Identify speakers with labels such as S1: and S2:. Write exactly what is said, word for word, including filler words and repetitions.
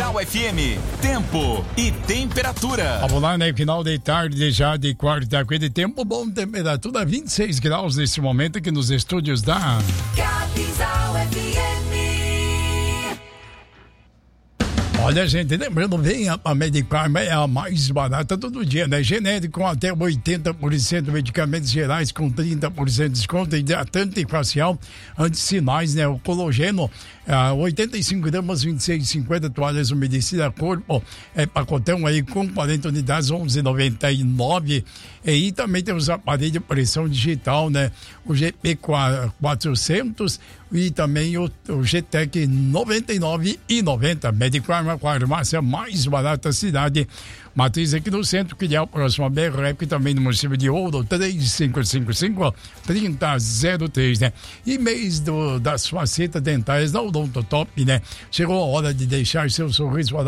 S1: Capinzal F M, tempo e temperatura.
S2: Vamos lá, né? Final de tarde já de quarta-feira, tempo bom, temperatura vinte e seis graus nesse momento aqui nos estúdios da
S3: Capinzal F M.
S2: Olha, gente, lembrando bem, a Medicarma é a mais barata todo dia, né? Genérico com até oitenta por cento, medicamentos gerais com trinta por cento de desconto, hidratante facial, antissinais, né? O cologeno, ah, oitenta e cinco gramas, vinte e seis e cinquenta, toalhas umedecidas, corpo, é, pacotão aí com quarenta unidades, onze e noventa e nove. E também tem os aparelhos de pressão digital, né? O G P quatrocentos e também o, o G Tec noventa e nove e noventa. Medicarma, a farmácia mais barata da cidade. Matriz aqui no centro, que é o próximo B R E P, também no município de Ouro, três cinco cinco cinco, três zero zero três, né? E mês do, das facetas dentárias da Odontotop, né? Chegou a hora de deixar seu sorriso